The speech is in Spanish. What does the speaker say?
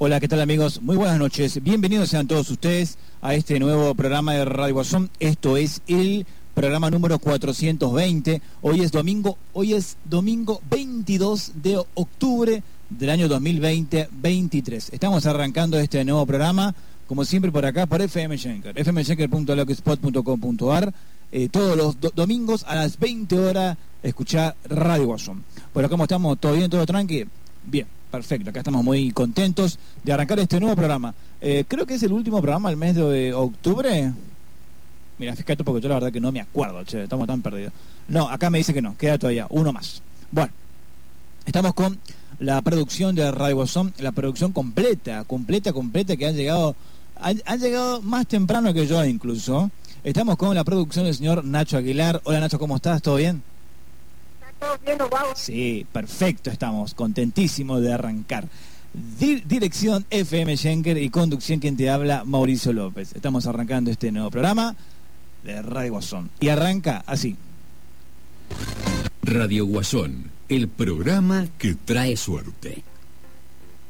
Hola, ¿qué tal amigos? Muy buenas noches. Bienvenidos sean todos ustedes a este nuevo programa de Radio Guasón. Esto es el programa número 420. Hoy es domingo 22 de octubre del año 2020-23. Estamos arrancando este nuevo programa, como siempre por acá, por FM Schenker, fmschenker.blogspot.com.ar. Todos los domingos a las 20 horas escuchar Radio Guasón. Bueno, ¿cómo estamos? ¿Todo bien? ¿Todo tranqui? Bien. Perfecto, acá estamos muy contentos de arrancar este nuevo programa. Creo que es el último programa del mes de octubre. Mira, fíjate porque yo la verdad que no me acuerdo, che, estamos tan perdidos. No, acá me dice que no, queda todavía uno más. Bueno, estamos con la producción de Radio Guasón, la producción completa, que han llegado más temprano que yo incluso. Estamos con la producción del señor Nacho Aguilar. Hola Nacho, ¿cómo estás? ¿Todo bien? Sí, perfecto, estamos contentísimos de arrancar. Dirección FM Schenker y conducción quien te habla, Mauricio López. Estamos arrancando este nuevo programa de Radio Guasón. Y arranca así. Radio Guasón, el programa que trae suerte.